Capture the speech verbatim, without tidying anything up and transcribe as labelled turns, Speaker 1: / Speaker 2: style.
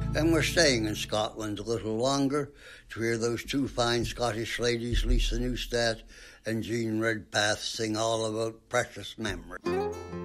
Speaker 1: And we're staying in Scotland a little longer to hear those two fine Scottish ladies, Lisa Newstat and Jean Redpath, sing all about precious memories.